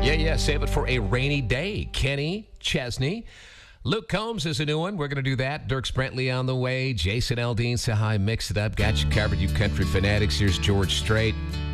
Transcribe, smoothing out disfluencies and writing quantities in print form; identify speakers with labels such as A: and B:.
A: Yeah. Save it for a rainy day. Kenny Chesney. Luke Combs is a new one. We're going to do that. Dirk Sprentley on the way. Jason Aldean, say hi, mix it up. Got you covered, you country fanatics. Here's George Strait.